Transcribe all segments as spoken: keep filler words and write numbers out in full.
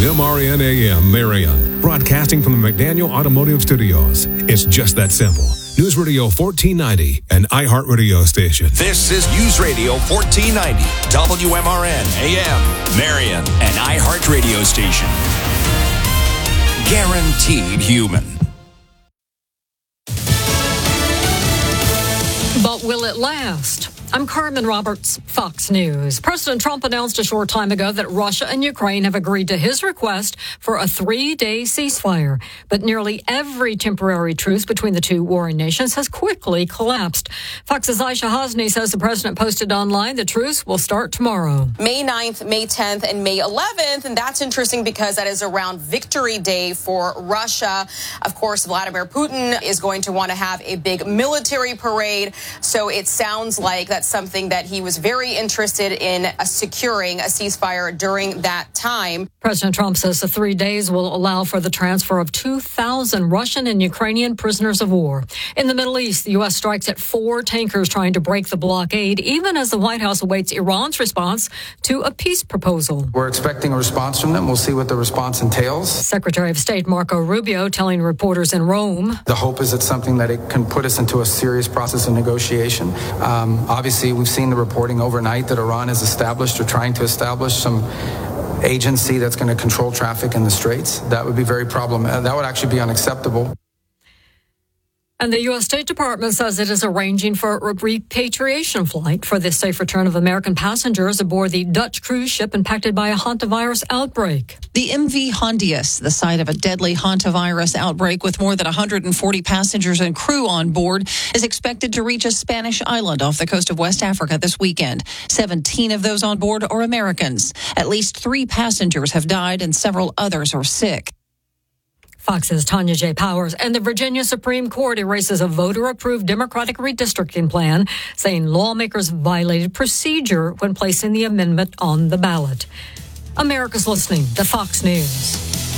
M R N A M Marion, broadcasting from the McDaniel Automotive Studios. It's just that simple. News Radio fourteen ninety, an iHeartRadio station. This is News Radio fourteen ninety, W M R N A M Marion, an iHeartRadio station. Guaranteed human. But will it last? I'm Carmen Roberts, Fox News. President Trump announced a short time ago that Russia and Ukraine have agreed to his request for a three-day ceasefire. But nearly every temporary truce between the two warring nations has quickly collapsed. Fox's Aisha Hasni says the president posted online the truce will start tomorrow. May ninth, May tenth, and May eleventh. And that's interesting because that is around Victory Day for Russia. Of course, Vladimir Putin is going to want to have a big military parade. So it sounds like that's something that he was very interested in uh, securing a ceasefire during that time. President Trump says the three days will allow for the transfer of two thousand Russian and Ukrainian prisoners of war. In the Middle East, the U S strikes at four tankers trying to break the blockade, even as the White House awaits Iran's response to a peace proposal. We're expecting a response from them. We'll see what the response entails. Secretary of State Marco Rubio telling reporters in Rome. The hope is it's something that it can put us into a serious process of negotiation. Um, obviously, we've seen the reporting overnight that Iran has established or trying to establish some agency that's going to control traffic in the Straits. That would be very problematic. That would actually be unacceptable. And the U S State Department says it is arranging for a repatriation flight for the safe return of American passengers aboard the Dutch cruise ship impacted by a hantavirus outbreak. The M V Hondius, the site of a deadly hantavirus outbreak with more than one hundred forty passengers and crew on board, is expected to reach a Spanish island off the coast of West Africa this weekend. seventeen of those on board are Americans. At least three passengers have died and several others are sick. Fox's Tanya J. Powers. And the Virginia Supreme Court erases a voter-approved Democratic redistricting plan, saying lawmakers violated procedure when placing the amendment on the ballot. America's listening to Fox News.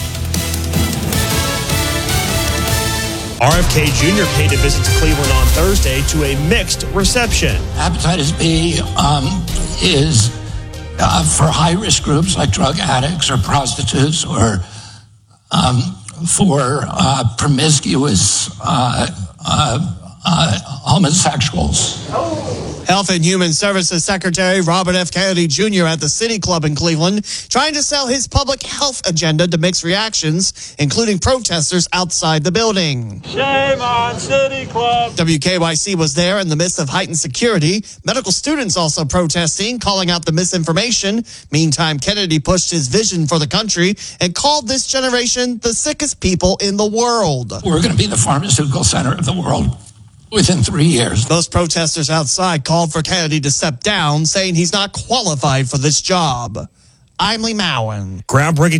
R F K Junior paid a visit to Cleveland on Thursday to a mixed reception. Hepatitis B um, is uh, for high-risk groups like drug addicts or prostitutes or um, for uh, promiscuous uh, uh, uh, homosexuals. Health and Human Services Secretary Robert F. Kennedy Junior at the City Club in Cleveland, trying to sell his public health agenda to mixed reactions, including protesters outside the building. Shame on City Club. W K Y C was there in the midst of heightened security. Medical students also protesting, calling out the misinformation. Meantime, Kennedy pushed his vision for the country and called this generation the sickest people in the world. We're going to be the pharmaceutical center of the world within three years. Those protesters outside called for Kennedy to step down, saying he's not qualified for this job. I'm Lee Mowen. Groundbreaking